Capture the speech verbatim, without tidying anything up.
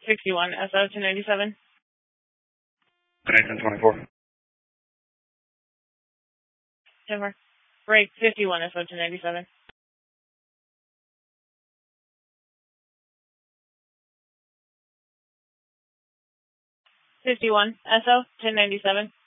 sixty-one, S O ten ninety-seven. ten twenty-four. Timber. Break fifty-one, S O ten ninety-seven. fifty-one, S O ten ninety-seven.